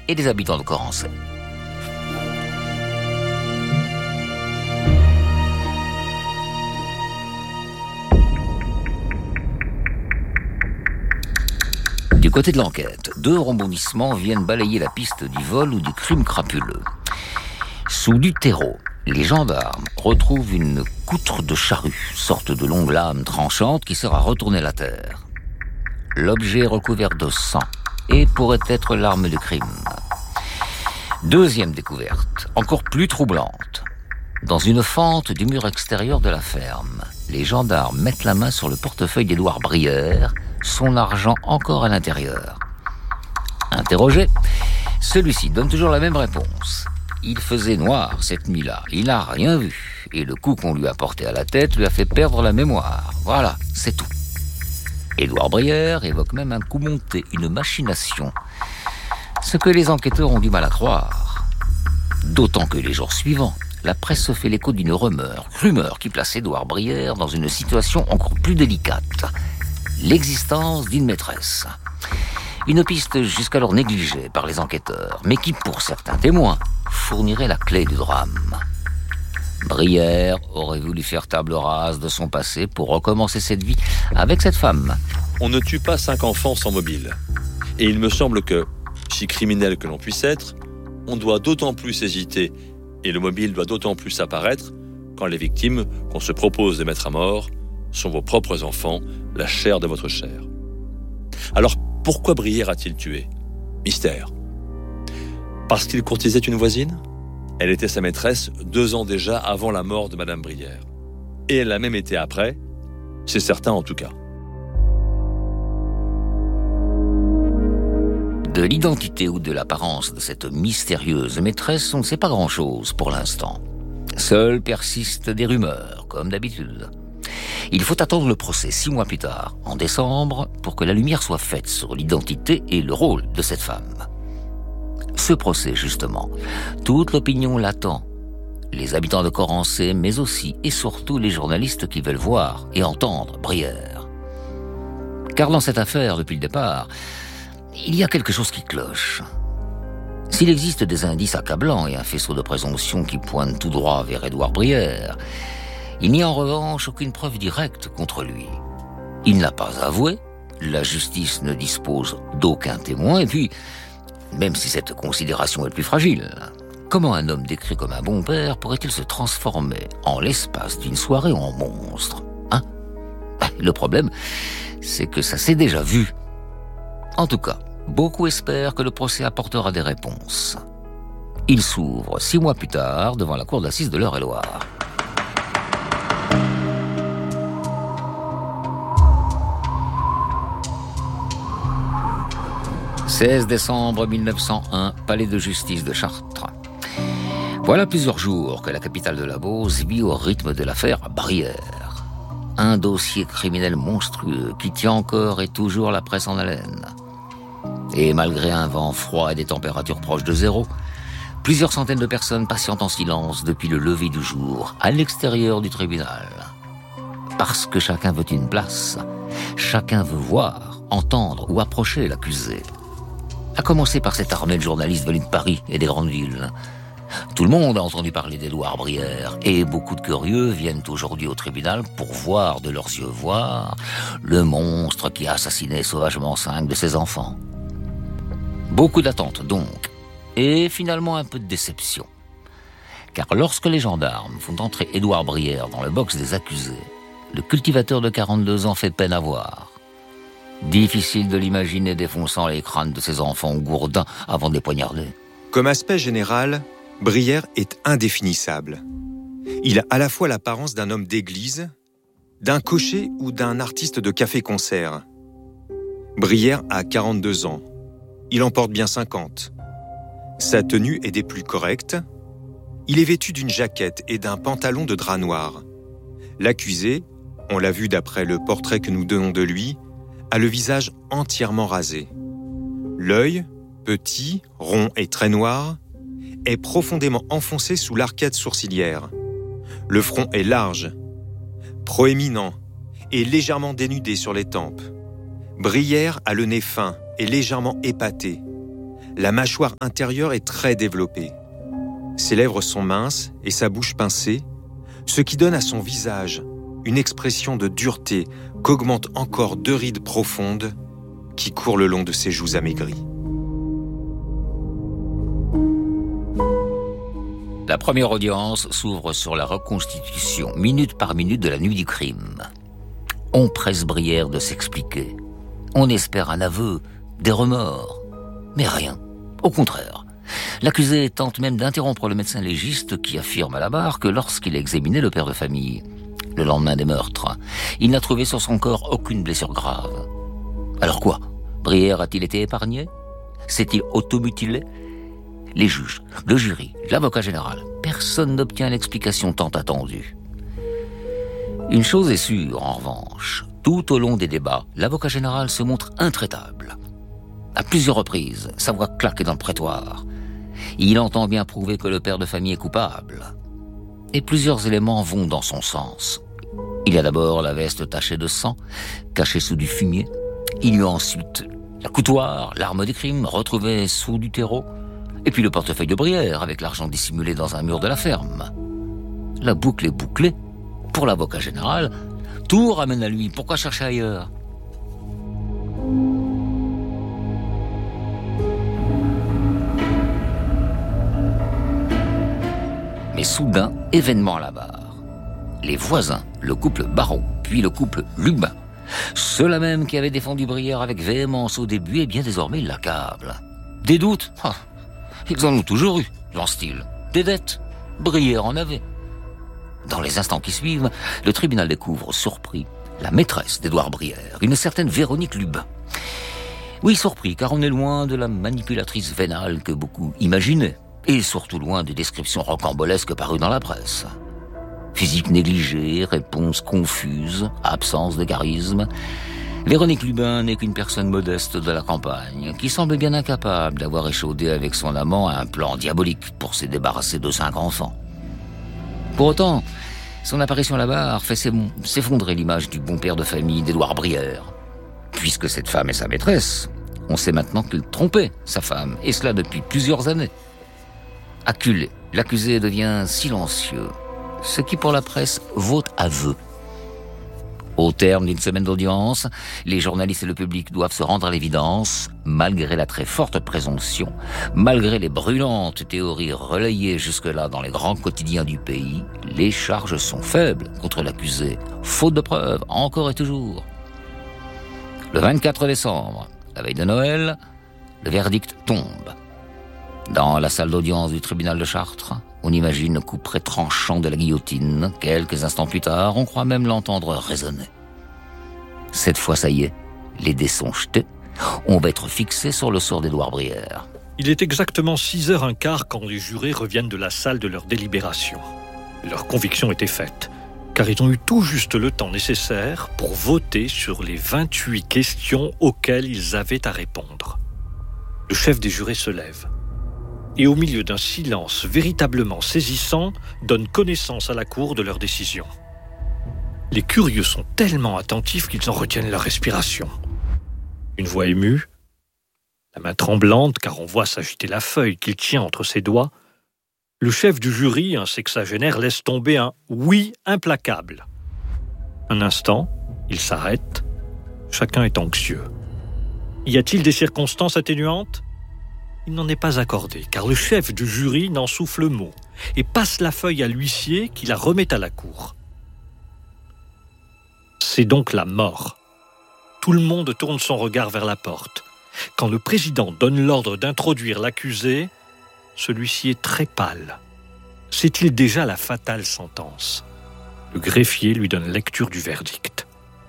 et des habitants de Corancey. Du côté de l'enquête, 2 rebondissements viennent balayer la piste du vol ou du crime crapuleux. Sous du terreau, les gendarmes retrouvent une coutre de charrue, sorte de longue lame tranchante qui sert à retourner la terre. L'objet est recouvert de sang et pourrait être l'arme de crime. Deuxième découverte, encore plus troublante. Dans une fente du mur extérieur de la ferme, les gendarmes mettent la main sur le portefeuille d'Édouard Brière, son argent encore à l'intérieur. Interrogé, celui-ci donne toujours la même réponse. Il faisait noir cette nuit-là, il n'a rien vu, et le coup qu'on lui a porté à la tête lui a fait perdre la mémoire. Voilà, c'est tout. Édouard Brière évoque même un coup monté, une machination, ce que les enquêteurs ont du mal à croire. D'autant que les jours suivants, la presse se fait l'écho d'une rumeur qui place Édouard Brière dans une situation encore plus délicate. L'existence d'une maîtresse. Une piste jusqu'alors négligée par les enquêteurs, mais qui, pour certains témoins, fournirait la clé du drame. Brière aurait voulu faire table rase de son passé pour recommencer cette vie avec cette femme. On ne tue pas 5 enfants sans mobile. Et il me semble que, si criminel que l'on puisse être, on doit d'autant plus hésiter et le mobile doit d'autant plus apparaître quand les victimes qu'on se propose de mettre à mort sont vos propres enfants, la chair de votre chair. Alors, pourquoi Brière a-t-il tué ? Mystère. Parce qu'il courtisait une voisine ? Elle était sa maîtresse 2 ans déjà avant la mort de Madame Brière. Et elle l'a même été après, c'est certain en tout cas. De l'identité ou de l'apparence de cette mystérieuse maîtresse, on ne sait pas grand-chose pour l'instant. Seules persistent des rumeurs, comme d'habitude. Il faut attendre le procès 6 mois plus tard, en décembre, pour que la lumière soit faite sur l'identité et le rôle de cette femme. Ce procès, justement, toute l'opinion l'attend. Les habitants de Corancey, mais aussi et surtout les journalistes qui veulent voir et entendre Brière. Car dans cette affaire, depuis le départ, il y a quelque chose qui cloche. S'il existe des indices accablants et un faisceau de présomption qui pointe tout droit vers Édouard Brière, il n'y a en revanche aucune preuve directe contre lui. Il n'a pas avoué, la justice ne dispose d'aucun témoin, et puis, même si cette considération est le plus fragile, comment un homme décrit comme un bon père pourrait-il se transformer en l'espace d'une soirée en monstre, hein ? Le problème, c'est que ça s'est déjà vu. En tout cas, beaucoup espèrent que le procès apportera des réponses. Il s'ouvre 6 mois plus tard devant la cour d'assises de l'Eure-et-Loir. 16 décembre 1901, palais de justice de Chartres. Voilà plusieurs jours que la capitale de la Beauce vit au rythme de l'affaire Brière. Un dossier criminel monstrueux qui tient encore et toujours la presse en haleine. Et malgré un vent froid et des températures proches de zéro, plusieurs centaines de personnes patientent en silence depuis le lever du jour à l'extérieur du tribunal. Parce que chacun veut une place, chacun veut voir, entendre ou approcher l'accusé. À commencer par cette armée de journalistes venus de Paris et des grandes villes. Tout le monde a entendu parler d'Édouard Brière et beaucoup de curieux viennent aujourd'hui au tribunal pour voir de leurs yeux le monstre qui a assassiné sauvagement 5 de ses enfants. Beaucoup d'attentes donc, et finalement un peu de déception. Car lorsque les gendarmes font entrer Édouard Brière dans le box des accusés, le cultivateur de 42 ans fait peine à voir. Difficile de l'imaginer défonçant les crânes de ses enfants gourdins avant de les poignarder. Comme aspect général, Brière est indéfinissable. Il a à la fois l'apparence d'un homme d'église, d'un cocher ou d'un artiste de café-concert. Brière a 42 ans. Il en porte bien 50. Sa tenue est des plus correctes. Il est vêtu d'une jaquette et d'un pantalon de drap noir. L'accusé, on l'a vu d'après le portrait que nous donnons de lui, a le visage entièrement rasé. L'œil, petit, rond et très noir, est profondément enfoncé sous l'arcade sourcilière. Le front est large, proéminent et légèrement dénudé sur les tempes. Brière a le nez fin et légèrement épaté. La mâchoire intérieure est très développée. Ses lèvres sont minces et sa bouche pincée, ce qui donne à son visage une expression de dureté qu'augmentent encore 2 rides profondes qui courent le long de ses joues amaigries. La première audience s'ouvre sur la reconstitution, minute par minute, de la nuit du crime. On presse Brière de s'expliquer. On espère un aveu, des remords. Mais rien. Au contraire. L'accusé tente même d'interrompre le médecin légiste qui affirme à la barre que lorsqu'il a examiné le père de famille, le lendemain des meurtres, il n'a trouvé sur son corps aucune blessure grave. Alors quoi ? Brière a-t-il été épargné ? S'est-il automutilé ? Les juges, le jury, l'avocat général, personne n'obtient l'explication tant attendue. Une chose est sûre, en revanche, tout au long des débats, l'avocat général se montre intraitable. À plusieurs reprises, sa voix claque dans le prétoire. Il entend bien prouver que le père de famille est coupable. Et plusieurs éléments vont dans son sens. Il y a d'abord la veste tachée de sang, cachée sous du fumier. Il y a ensuite la coutoir, l'arme du crime, retrouvée sous du terreau. Et puis le portefeuille de Brière, avec l'argent dissimulé dans un mur de la ferme. La boucle est bouclée. Pour l'avocat général, tout ramène à lui. Pourquoi chercher ailleurs ? Mais soudain, événement à la barre. Les voisins, le couple Baron, puis le couple Lubin, ceux-là même qui avaient défendu Brière avec véhémence au début, et bien désormais ils l'accablent. Des doutes ? Ils en ont toujours eu, lance-t-il. Des dettes ? Brière en avait. Dans les instants qui suivent, le tribunal découvre, surpris, la maîtresse d'Édouard Brière, une certaine Véronique Lubin. Oui, surpris, car on est loin de la manipulatrice vénale que beaucoup imaginaient, et surtout loin des descriptions rocambolesques parues dans la presse. Physique négligée, réponse confuse, absence de charisme. Véronique Lubin n'est qu'une personne modeste de la campagne, qui semble bien incapable d'avoir échaudé avec son amant un plan diabolique pour se débarrasser de 5 enfants. Pour autant, son apparition à la barre fait s'effondrer l'image du bon père de famille d'Édouard Brière. Puisque cette femme est sa maîtresse, on sait maintenant qu'il trompait sa femme, et cela depuis plusieurs années. Acculé, l'accusé devient silencieux, ce qui pour la presse vaut aveu. Au terme d'une semaine d'audience, les journalistes et le public doivent se rendre à l'évidence, malgré la très forte présomption, malgré les brûlantes théories relayées jusque-là dans les grands quotidiens du pays, les charges sont faibles contre l'accusé, faute de preuves, encore et toujours. Le 24 décembre, la veille de Noël, le verdict tombe. Dans la salle d'audience du tribunal de Chartres, on imagine le coup près tranchant de la guillotine. Quelques instants plus tard, on croit même l'entendre résonner. Cette fois, ça y est, les dés sont jetés. On va être fixé sur le sort d'Édouard Brière. Il est exactement 6h15 quand les jurés reviennent de la salle de leur délibération. Leur conviction était faite, car ils ont eu tout juste le temps nécessaire pour voter sur les 28 questions auxquelles ils avaient à répondre. Le chef des jurés se lève et, au milieu d'un silence véritablement saisissant, donne connaissance à la cour de leur décision. Les curieux sont tellement attentifs qu'ils en retiennent leur respiration. Une voix émue, la main tremblante car on voit s'agiter la feuille qu'il tient entre ses doigts, le chef du jury, un sexagénaire, laisse tomber un « oui » implacable. Un instant, il s'arrête, chacun est anxieux. Y a-t-il des circonstances atténuantes ? Il n'en est pas accordé, car le chef du jury n'en souffle mot et passe la feuille à l'huissier qui la remet à la cour. C'est donc la mort. Tout le monde tourne son regard vers la porte. Quand le président donne l'ordre d'introduire l'accusé, celui-ci est très pâle. C'est-il déjà la fatale sentence ? Le greffier lui donne lecture du verdict.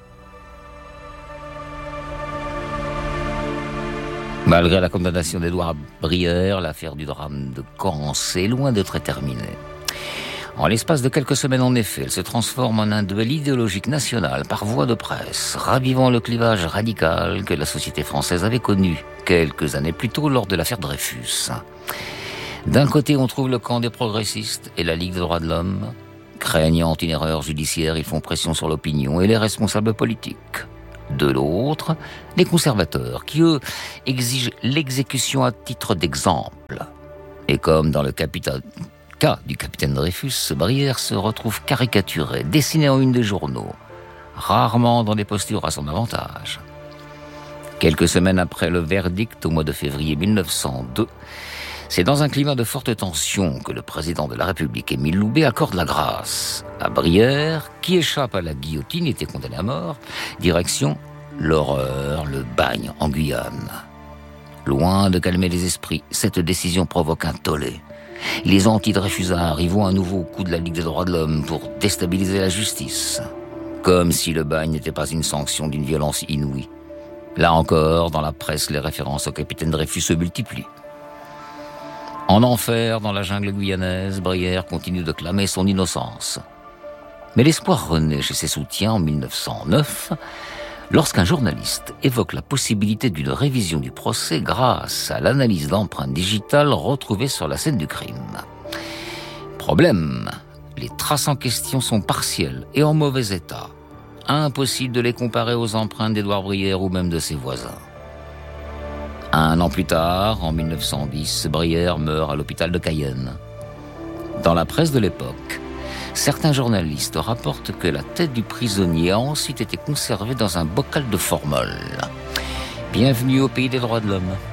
Malgré la condamnation d'Édouard Brière, l'affaire du drame de Corrence est loin d'être terminée. En l'espace de quelques semaines, en effet, elle se transforme en un duel idéologique national par voie de presse, ravivant le clivage radical que la société française avait connu quelques années plus tôt lors de l'affaire Dreyfus. D'un côté, on trouve le camp des progressistes et la Ligue des droits de l'homme. Craignant une erreur judiciaire, ils font pression sur l'opinion et les responsables politiques. De l'autre, les conservateurs, qui eux exigent l'exécution à titre d'exemple. Et comme dans le cas du capitaine Dreyfus, Brière se retrouve caricaturé, dessiné en une des journaux, rarement dans des postures à son avantage. Quelques semaines après le verdict, au mois de février 1902, c'est dans un climat de forte tension que le président de la République, Émile Loubet, accorde la grâce à Brière, qui échappe à la guillotine, était condamné à mort, direction l'horreur, le bagne en Guyane. Loin de calmer les esprits, cette décision provoque un tollé. Les anti-Dreyfusards y voient un nouveau coup de la Ligue des droits de l'homme pour déstabiliser la justice. Comme si le bagne n'était pas une sanction d'une violence inouïe. Là encore, dans la presse, les références au capitaine Dreyfus se multiplient. En enfer, dans la jungle guyanaise, Brière continue de clamer son innocence. Mais l'espoir renaît chez ses soutiens en 1909, lorsqu'un journaliste évoque la possibilité d'une révision du procès grâce à l'analyse d'empreintes digitales retrouvées sur la scène du crime. Problème, les traces en question sont partielles et en mauvais état. Impossible de les comparer aux empreintes d'Édouard Brière ou même de ses voisins. Un an plus tard, en 1910, Brière meurt à l'hôpital de Cayenne. Dans la presse de l'époque, certains journalistes rapportent que la tête du prisonnier a ensuite été conservée dans un bocal de formol. Bienvenue au pays des droits de l'homme.